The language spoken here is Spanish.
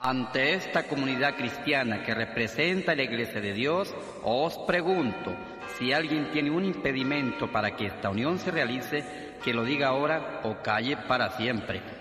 Ante esta comunidad cristiana que representa la Iglesia de Dios, os pregunto, si alguien tiene un impedimento para que esta unión se realice, que lo diga ahora o calle para siempre.